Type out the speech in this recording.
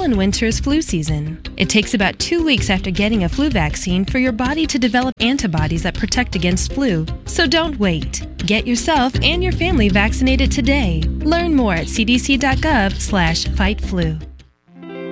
in winter's flu season. It takes about 2 weeks after getting a flu vaccine for your body to develop antibodies that protect against flu. So don't wait. Get yourself and your family vaccinated today. Learn more at cdc.gov/fightflu.